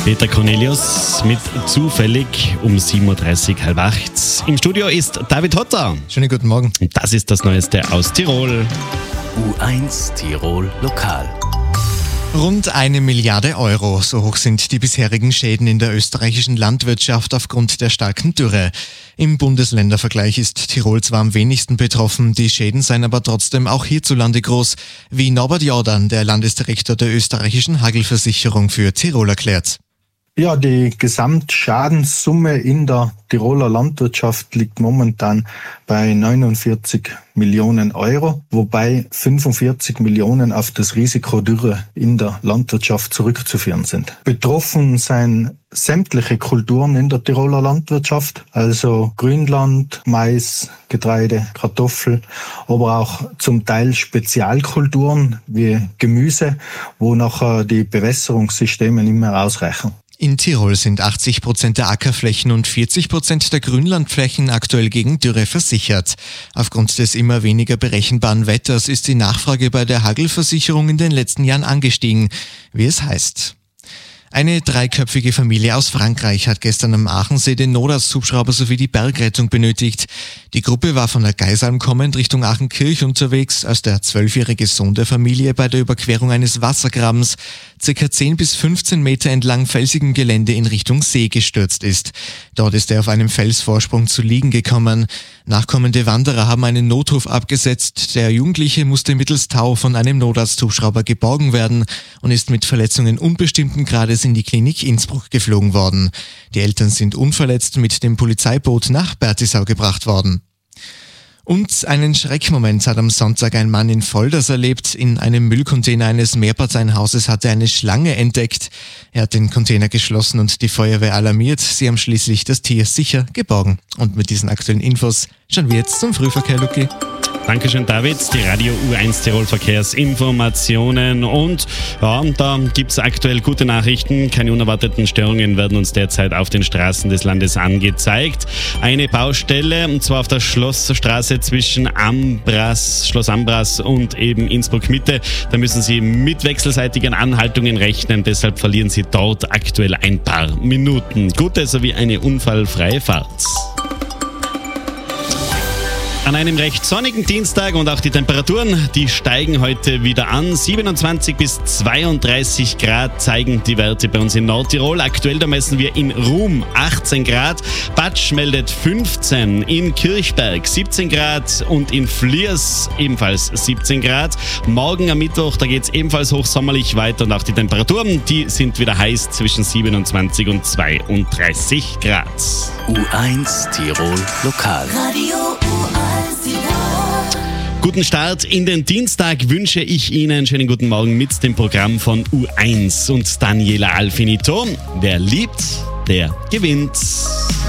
Peter Cornelius mit zufällig um 7.30 Uhr, halb 8. Im Studio ist David Hotter. Schönen guten Morgen. Und das ist das Neueste aus Tirol. U1 Tirol Lokal. Rund 1 Milliarde Euro, so hoch sind die bisherigen Schäden in der österreichischen Landwirtschaft aufgrund der starken Dürre. Im Bundesländervergleich ist Tirol zwar am wenigsten betroffen, die Schäden seien aber trotzdem auch hierzulande groß, wie Norbert Jordan, der Landesdirektor der österreichischen Hagelversicherung für Tirol, erklärt. Ja, die Gesamtschadenssumme in der Tiroler Landwirtschaft liegt momentan bei 49 Millionen Euro, wobei 45 Millionen auf das Risiko Dürre in der Landwirtschaft zurückzuführen sind. Betroffen seien sämtliche Kulturen in der Tiroler Landwirtschaft, also Grünland, Mais, Getreide, Kartoffel, aber auch zum Teil Spezialkulturen wie Gemüse, wo nachher die Bewässerungssysteme nicht mehr ausreichen. In Tirol sind 80% der Ackerflächen und 40% der Grünlandflächen aktuell gegen Dürre versichert. Aufgrund des immer weniger berechenbaren Wetters ist die Nachfrage bei der Hagelversicherung in den letzten Jahren angestiegen, wie es heißt. Eine 3-köpfige Familie aus Frankreich hat gestern am Aachensee den Notarzthubschrauber sowie die Bergrettung benötigt. Die Gruppe war von der Geisalm kommend Richtung Aachenkirch unterwegs, als der 12-jährige Sohn der Familie bei der Überquerung eines Wassergrabens ca. 10 bis 15 Meter entlang felsigem Gelände in Richtung See gestürzt ist. Dort ist er auf einem Felsvorsprung zu liegen gekommen. Nachkommende Wanderer haben einen Notruf abgesetzt. Der Jugendliche musste mittels Tau von einem Notarzthubschrauber geborgen werden und ist mit Verletzungen unbestimmten Grades in die Klinik Innsbruck geflogen worden. Die Eltern sind unverletzt mit dem Polizeiboot nach Bertisau gebracht worden. Und einen Schreckmoment hat am Sonntag ein Mann in Volders erlebt. In einem Müllcontainer eines Mehrparteienhauses hatte er eine Schlange entdeckt. Er hat den Container geschlossen und die Feuerwehr alarmiert. Sie haben schließlich das Tier sicher geborgen. Und mit diesen aktuellen Infos schauen wir jetzt zum Frühverkehr, Luki. Dankeschön, David. Die Radio U1 Tirol Verkehrsinformationen. Und ja, da gibt es aktuell gute Nachrichten. Keine unerwarteten Störungen werden uns derzeit auf den Straßen des Landes angezeigt. Eine Baustelle, und zwar auf der Schlossstraße zwischen Schloss Ambras und eben Innsbruck Mitte. Da müssen Sie mit wechselseitigen Anhaltungen rechnen. Deshalb verlieren Sie dort aktuell ein paar Minuten. Gute sowie eine unfallfreie Fahrt. An einem recht sonnigen Dienstag und auch die Temperaturen, die steigen heute wieder an. 27 bis 32 Grad zeigen die Werte bei uns in Nordtirol. Aktuell da messen wir in Ruhm 18 Grad, Batsch meldet 15, in Kirchberg 17 Grad und in Fliers ebenfalls 17 Grad. Morgen am Mittwoch, da geht es ebenfalls hochsommerlich weiter und auch die Temperaturen, die sind wieder heiß zwischen 27 und 32 Grad. U1 Tirol Lokal. Radio U1 Tirol. Guten Start in den Dienstag wünsche ich Ihnen. Schönen guten Morgen mit dem Programm von U1 und Daniela Alfinito. Wer liebt, der gewinnt.